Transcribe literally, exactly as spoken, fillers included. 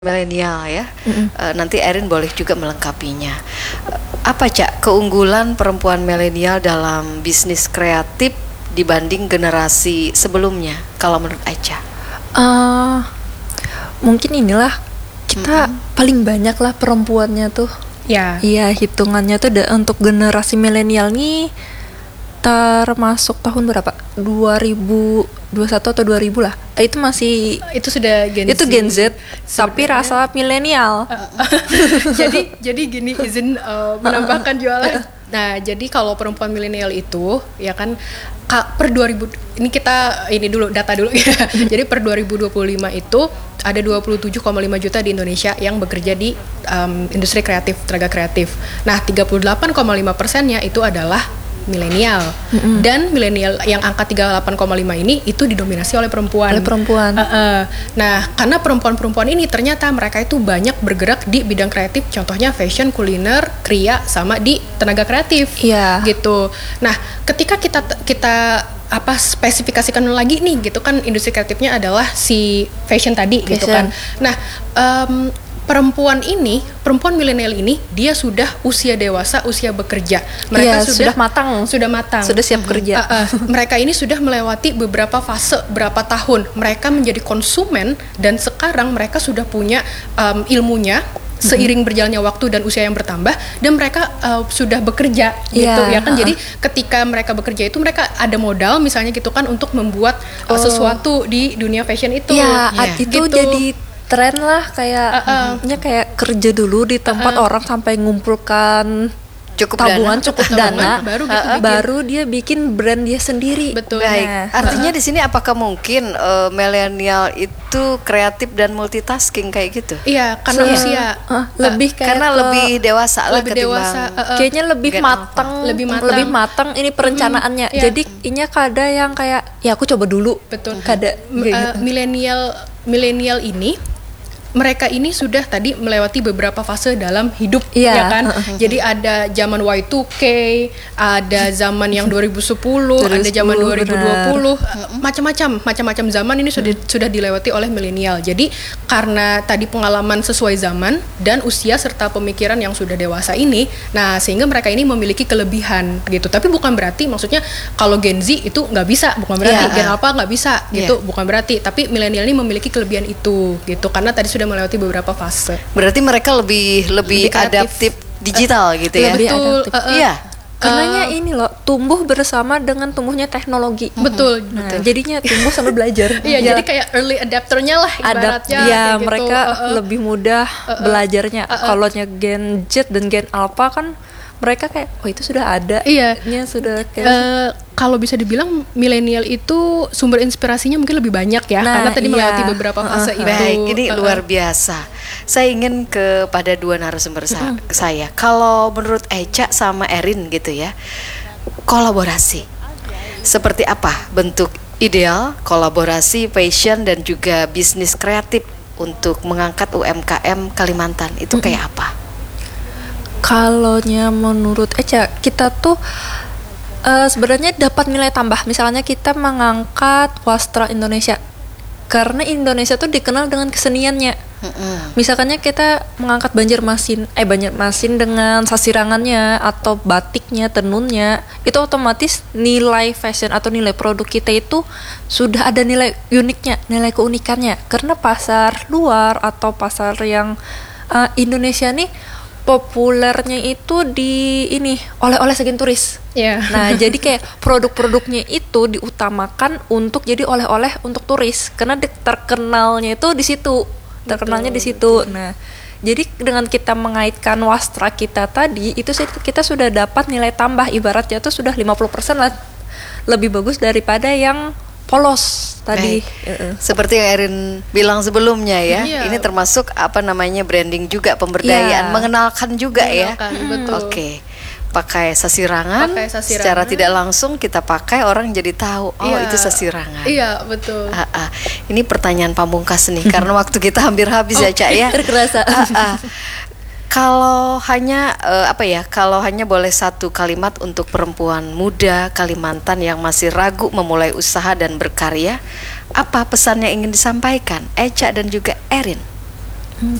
milenial ya. Mm-mm. Uh, nanti Erin boleh juga melengkapinya. Uh, apa Cak keunggulan perempuan milenial dalam bisnis kreatif dibanding generasi sebelumnya kalau menurut Aca? Uh, mungkin inilah kita Mm-mm. paling banyak lah perempuannya tuh. Ya. Iya, hitungannya tuh da- untuk generasi milenial nih termasuk tahun berapa? dua ribu dua puluh satu atau dua ribu lah. Eh, Itu masih Itu sudah Gen Z. itu Gen Z, tapi Sebenarnya- rasa milenial. jadi jadi gini izin uh, menambahkan jualan. Nah, jadi kalau perempuan milenial itu ya kan ka- per dua ribu ini kita ini dulu data dulu ya. Jadi per dua ribu dua puluh lima itu ada dua puluh tujuh koma lima juta di Indonesia yang bekerja di um, industri kreatif, tenaga kreatif. Nah, tiga puluh delapan koma lima persennya itu adalah milenial. Mm-mm. Dan milenial yang angka tiga puluh delapan koma lima ini itu didominasi oleh perempuan. Oleh perempuan. Uh-uh. Nah, karena perempuan-perempuan ini ternyata mereka itu banyak bergerak di bidang kreatif, contohnya fashion, kuliner, kria, sama di tenaga kreatif. Iya. Gitu. Nah, ketika kita kita apa spesifikasikan lagi nih gitu kan, industri kreatifnya adalah si fashion tadi gitu Fashion. kan. Nah, um, perempuan ini, perempuan milenial ini dia sudah usia dewasa, usia bekerja. Mereka Iya, sudah sudah matang. sudah matang. Sudah siap kerja. Uh, uh, mereka ini sudah melewati beberapa fase, berapa tahun. Mereka menjadi konsumen dan sekarang mereka sudah punya um, ilmunya seiring berjalannya waktu dan usia yang bertambah, dan mereka uh, sudah bekerja gitu Iya, ya kan. uh-uh. Jadi ketika mereka bekerja itu mereka ada modal misalnya gitu kan untuk membuat uh, Oh. sesuatu di dunia fashion itu. Iya, Iya. itu Gitu. jadi tren lah kayak Uh-uh. nya kayak kerja dulu di tempat Uh-uh. orang sampai ngumpulkan Cukup tabungan dana? cukup Tabungan, dana, baru gitu uh-uh, bikin. baru dia bikin brand dia sendiri. Betul. Baik. Nah, Artinya di sini apakah mungkin uh, milenial itu kreatif dan multitasking kayak gitu? Iya, karena Se- usia uh, lebih kayak Karena ke- lebih dewasa lah lebih ketimbang dewasa, uh-uh. kayaknya lebih Gen matang, Lebih matang. matang ini perencanaannya. Mm, iya. Jadi inya kada yang kayak ya aku coba dulu. Betul. Kada M- kayak uh, gitu. milenial milenial ini mereka ini sudah tadi melewati beberapa fase dalam hidup, Iya. ya kan. Jadi ada zaman Y two K, ada zaman yang dua ribu sepuluh, ada zaman dua ribu dua puluh, macam-macam, macam-macam zaman ini sudah sudah dilewati oleh milenial. Jadi karena tadi pengalaman sesuai zaman dan usia serta pemikiran yang sudah dewasa ini, nah sehingga mereka ini memiliki kelebihan gitu. Tapi bukan berarti maksudnya kalau Gen Z itu nggak bisa, bukan berarti Iya. Gen Alpha nggak bisa gitu, bukan berarti. Tapi milenial ini memiliki kelebihan itu gitu karena tadi sudah melewati beberapa fase. Berarti mereka lebih lebih, Lebih kreatif. adaptif digital gitu ya? lebih Betul. adaptif. uh, uh, Iya. Karenanya uh, ini loh tumbuh bersama dengan tumbuhnya teknologi. Betul. Nah, Betul. jadinya tumbuh sambil belajar. Iya, Ya, jadi kayak early adapternya lah ada ibaratnya. ya kayak gitu. mereka Uh, uh. lebih mudah belajarnya. Kalau nya Gen Z dan Gen Alpha kan mereka kayak oh itu sudah ada. Iya. Nya sudah kayak Eh, kalau bisa dibilang milenial itu sumber inspirasinya mungkin lebih banyak ya, Nah, karena tadi iya. melewati beberapa fase Uh-uh. itu. Baik, ini Uh-uh. luar biasa. Saya ingin kepada dua narasumber sa- saya. Kalau menurut Eca sama Erin gitu ya, kolaborasi seperti apa bentuk ideal kolaborasi fashion dan juga bisnis kreatif untuk mengangkat U M K M Kalimantan itu kayak apa? Kalaunya menurut Eca kita tuh eh, sebenarnya dapat nilai tambah. Misalnya kita mengangkat wastra Indonesia karena Indonesia tuh dikenal dengan keseniannya. Mm-mm. Misalkannya kita mengangkat Banjarmasin, eh Banjarmasin dengan sasirangannya atau batiknya, tenunnya, itu otomatis nilai fashion atau nilai produk kita itu sudah ada nilai uniknya, nilai keunikannya. Karena pasar luar atau pasar yang eh, Indonesia nih populernya itu di ini oleh-oleh segen turis. Iya. Nah, jadi kayak produk-produknya itu diutamakan untuk jadi oleh-oleh untuk turis karena di- terkenalnya itu di situ. Terkenalnya di situ. Nah, jadi dengan kita mengaitkan wastra kita tadi itu sih kita sudah dapat nilai tambah, ibaratnya itu sudah lima puluh persen lah lebih bagus daripada yang polos tadi. Baik. Heeh. Seperti yang Erin bilang sebelumnya ya, Iya. ini termasuk apa namanya branding juga, pemberdayaan, Iya. mengenalkan juga Mengenalkan, ya. betul. Oke, pakai sasirangan, Pakai sasirangan. secara tidak langsung kita pakai orang jadi tahu, oh Iya. itu sasirangan. Iya, betul. Ah, ah. Ini pertanyaan pamungkas nih, karena waktu kita hampir habis ya Cak ya. Terkerasa. Ah, ah. Kalau hanya eh, apa ya? Kalau hanya boleh satu kalimat untuk perempuan muda Kalimantan yang masih ragu memulai usaha dan berkarya, apa pesan yang ingin disampaikan Eca dan juga Erin?